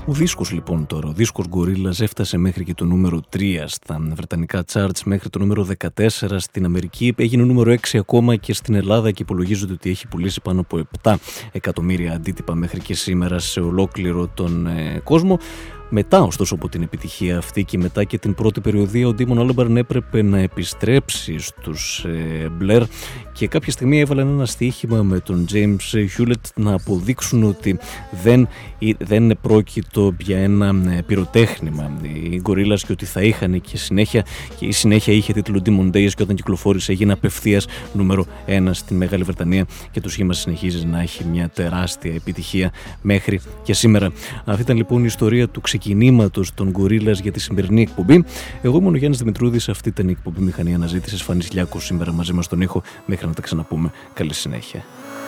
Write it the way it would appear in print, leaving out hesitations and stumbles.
Ο δίσκος λοιπόν τώρα, ο δίσκος Gorillaz έφτασε μέχρι και το νούμερο 3 στα βρετανικά charts, μέχρι το νούμερο 14 στην Αμερική, έγινε νούμερο 6 ακόμα και στην Ελλάδα και υπολογίζονται ότι έχει πουλήσει πάνω από 7 εκατομμύρια αντίτυπα μέχρι και σήμερα σε ολόκληρο τον κόσμο. Μετά, ωστόσο, από την επιτυχία αυτή και μετά και την πρώτη περιοδία, ο Damon Albarn έπρεπε να επιστρέψει στους Blur και κάποια στιγμή έβαλαν ένα στοίχημα με τον James Hewlett να αποδείξουν ότι δεν πρόκειτο για ένα πυροτέχνημα οι Gorillaz και ότι θα είχαν και συνέχεια, και η συνέχεια είχε τίτλο Demon Days και όταν κυκλοφόρησε έγινε απευθείας νούμερο 1 στην Μεγάλη Βρετανία και το σχήμα συνεχίζει να έχει μια τεράστια επιτυχία μέχρι και σήμερα. Αυτή ήταν λοιπόν η ιστορία του ξεκινήματος των Gorillaz για τη σημερινή εκπομπή. Εγώ ήμουν ο Γιάννης Δημητρούδης, αυτή ήταν η εκπομπή Μηχανή Αναζήτησης. Φανής Λιάκος σήμερα μαζί μας στον ήχο. Μέχρι να τα ξαναπούμε, καλή συνέχεια.